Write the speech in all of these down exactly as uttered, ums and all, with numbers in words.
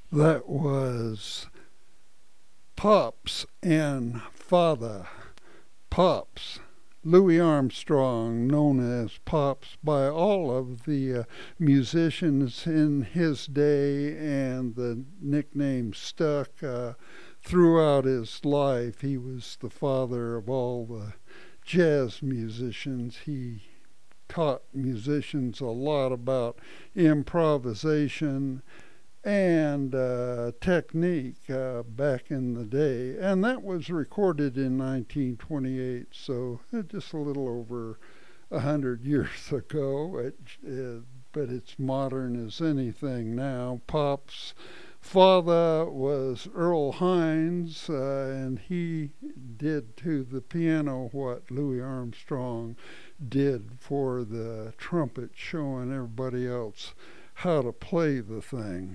That was Pops and Father. Pops. Louis Armstrong, known as Pops by all of the uh, musicians in his day, and the nickname stuck uh, throughout his life. He was the father of all the jazz musicians. He taught musicians a lot about improvisation and uh, technique uh, back in the day. And that was recorded in nineteen twenty-eight, so uh, just a little over a hundred years ago. It, uh, but it's modern as anything now. Pop's father was Earl Hines, uh, and he did to the piano what Louis Armstrong did for the trumpet, showing everybody else how to play the thing.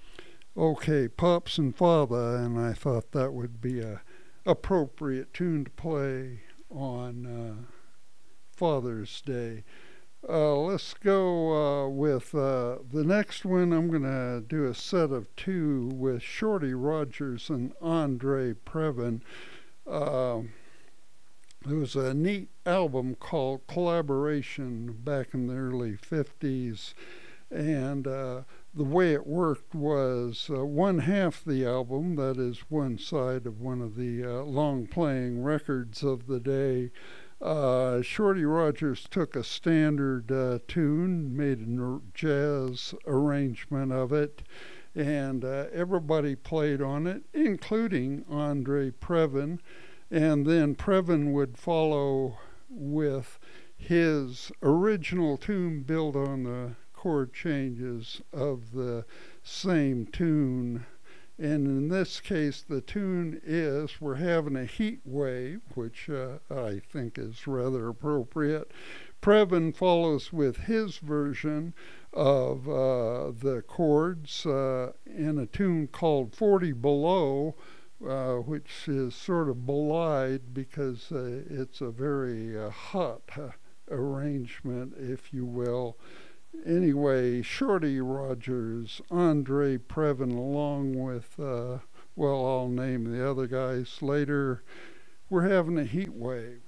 Okay, Pops and Father, and I thought that would be a appropriate tune to play on uh, Father's Day. Uh, let's go uh, with uh, the next one. I'm going to do a set of two with Shorty Rogers and Andre Previn. Uh, there was a neat album called Collaboration back in the early fifties, and uh, the way it worked was uh, one half the album, that is one side of one of the uh, long playing records of the day. Uh, Shorty Rogers took a standard uh, tune, made a jazz arrangement of it, and uh, everybody played on it, including Andre Previn. And then Previn would follow with his original tune built on the chord changes of the same tune. And in this case, the tune is We're Having a Heat Wave, which uh, I think is rather appropriate. Previn follows with his version of uh, the chords uh, in a tune called forty Below, uh, which is sort of belied because uh, it's a very uh, hot uh, arrangement, if you will. Anyway, Shorty Rogers, Andre Previn, along with, uh, well, I'll name the other guys later. We're having a heat wave.